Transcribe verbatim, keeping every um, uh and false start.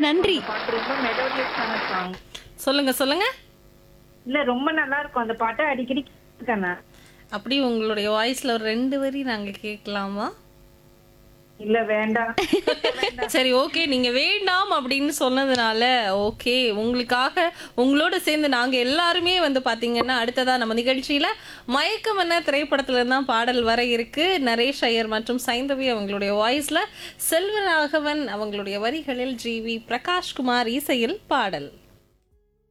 நன்றி. அந்த பாட்டு ரொம்ப மெலோடியஸான சாங். சொல்லுங்க, சொல்லுங்க. இல்ல ரொம்ப நல்லா இருக்கும் அந்த பாட்டு. அடிக்கடி கேட்பேன் நான். அப்படி உங்களுடைய வாய்ஸ்ல ஒரு ரெண்டு வரி நாங்க கேட்கலாமா? இல்ல வேண்டாம். சரி, ஓகே. நீங்க வேண்டாம் அப்படின்னு சொன்னதுனால, ஓகே. உங்களுக்காக உங்களோட சேர்ந்து நாங்க எல்லாருமே வந்து பாத்தீங்கன்னா, அடுத்ததா நம்ம நிகழ்ச்சியில மயக்கம் என்ன திரைப்படத்துல இருந்து தான் பாடல் வர இருக்கு. நரேஷ் ஐயர் மற்றும் சைந்தவி அவங்களுடைய வாய்ஸ்ல, செல்வராகவன் அவங்களுடைய வரிகளில் ஜி வி பிரகாஷ்குமார் இசையில் பாடல்.